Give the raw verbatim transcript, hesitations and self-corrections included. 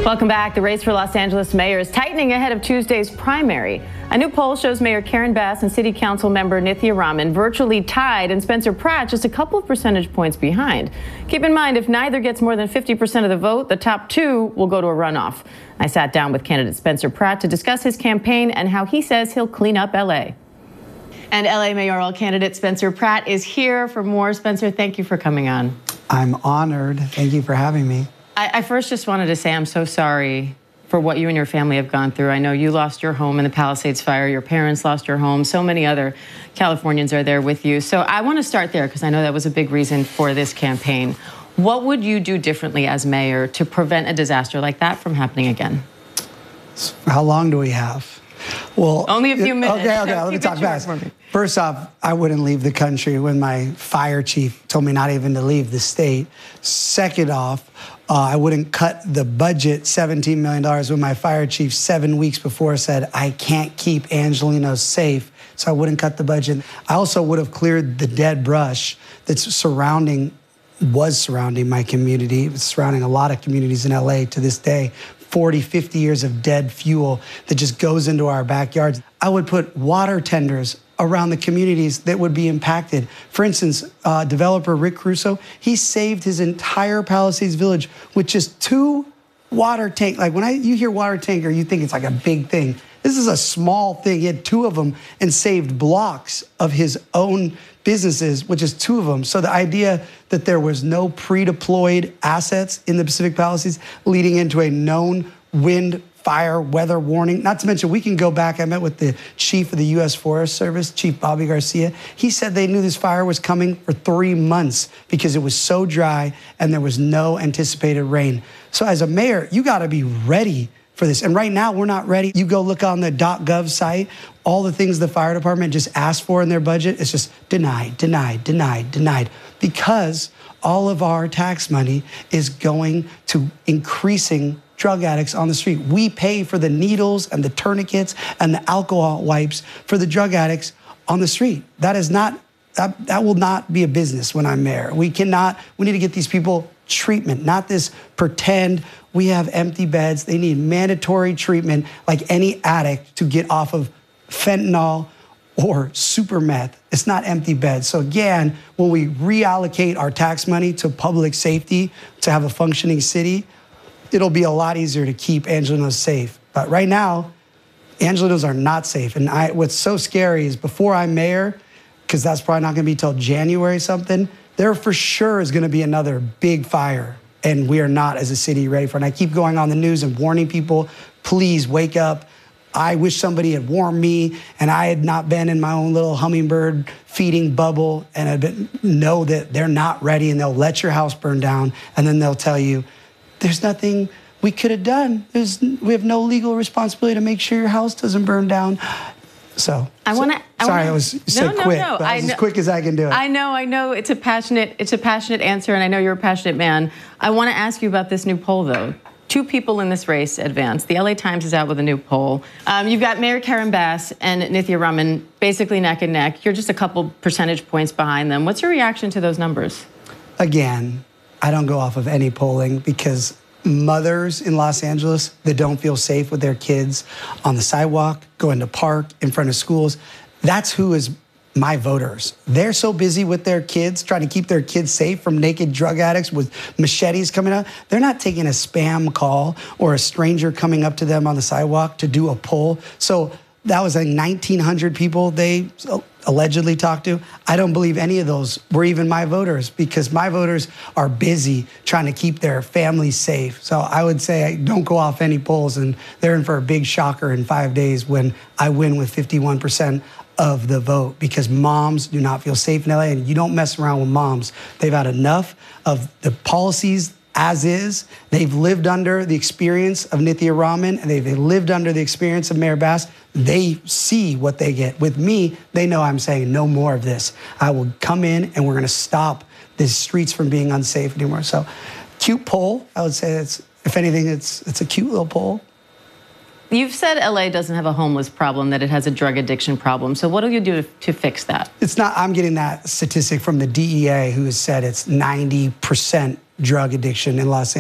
Welcome back. The race for Los Angeles mayor is tightening ahead of Tuesday's primary. A new poll shows Mayor Karen Bass and City Council member Nithya Raman virtually tied and Spencer Pratt just a couple of percentage points behind. Keep in mind, if neither gets more than fifty percent of the vote, the top two will go to a runoff. I sat down with candidate Spencer Pratt to discuss his campaign and how he says he'll clean up L A. And L A mayoral candidate Spencer Pratt is here for more. Spencer, thank you for coming on. I'm honored. Thank you for having me. I, I first just wanted to say I'm so sorry for what you and your family have gone through. I know you lost your home in the Palisades fire. Your parents lost your home. So many other Californians are there with you. So I want to start there because I know that was a big reason for this campaign. What would you do differently as mayor to prevent a disaster like that from happening again? How long do we have? Well, only a few minutes. Okay, okay, let me talk fast. First off, I wouldn't leave the country when my fire chief told me not even to leave the state. Second off, uh, I wouldn't cut the budget seventeen million dollars when my fire chief seven weeks before said, I can't keep Angelenos safe, so I wouldn't cut the budget. I also would have cleared the dead brush that's surrounding, was surrounding my community. It's surrounding a lot of communities in L A to this day. forty, fifty years of dead fuel that just goes into our backyards. I would put water tenders around the communities that would be impacted. For instance, uh, developer Rick Caruso, he saved his entire Palisades Village with just two water tank. Like when I, you hear water tanker, you think it's like a big thing. This is a small thing. He had two of them and saved blocks of his own businesses, which is two of them. So the idea that there was no pre-deployed assets in the Pacific Palisades leading into a known wind, fire, weather warning, not to mention we can go back. I met with the chief of the U S Forest Service, Chief Bobby Garcia. He said they knew this fire was coming for three months because it was so dry and there was no anticipated rain. So as a mayor, you gotta be ready for this. And right now, we're not ready. You go look on the .gov site, all the things the fire department just asked for in their budget, it's just denied, denied, denied, denied, because all of our tax money is going to increasing drug addicts on the street. We pay for the needles and the tourniquets and the alcohol wipes for the drug addicts on the street. That is not, that, that will not be a business when I'm mayor. We cannot, we need to get these people treatment, not this pretend we have empty beds. They need mandatory treatment like any addict to get off of fentanyl or super meth. It's not empty beds. So again, when we reallocate our tax money to public safety, to have a functioning city, it'll be a lot easier to keep Angelenos safe. But right now, Angelenos are not safe. And I, what's so scary is before I'm mayor, because that's probably not gonna be till January something, there for sure is gonna be another big fire. And we are not, as a city, ready for it. And I keep going on the news and warning people, please wake up. I wish somebody had warned me and I had not been in my own little hummingbird feeding bubble and I'd been, know that they're not ready and they'll let your house burn down and then they'll tell you, there's nothing we could have done. There's, we have no legal responsibility to make sure your house doesn't burn down. So, I want to. Sorry, wanna, I was said no, quick, no, no. but I was I as quick as I can do it. I know, I know. It's a passionate, it's a passionate answer, and I know you're a passionate man. I want to ask you about this new poll, though. Two people in this race advanced. The L A Times is out with a new poll. Um, you've got Mayor Karen Bass and Nithya Raman basically neck and neck. You're just a couple percentage points behind them. What's your reaction to those numbers? Again, I don't go off of any polling because mothers in Los Angeles that don't feel safe with their kids on the sidewalk, going to park, in front of schools, that's who is my voters. They're so busy with their kids, trying to keep their kids safe from naked drug addicts with machetes coming out. They're not taking a spam call or a stranger coming up to them on the sidewalk to do a poll. So that was like nineteen hundred people they allegedly talked to. I don't believe any of those were even my voters because my voters are busy trying to keep their families safe. So I would say don't go off any polls and they're in for a big shocker in five days when I win with fifty-one percent of the vote because moms do not feel safe in L A and you don't mess around with moms. They've had enough of the policies as is. They've lived under the experience of Nithya Raman and they've lived under the experience of Mayor Bass. They see what they get. With me, they know I'm saying no more of this. I will come in and we're gonna stop the streets from being unsafe anymore. So cute poll, I would say it's, if anything, it's, it's a cute little poll. You've said L A doesn't have a homeless problem, that it has a drug addiction problem. So what do you do to, to fix that? It's not, I'm getting that statistic from the D E A who has said it's ninety percent drug addiction in Los Angeles.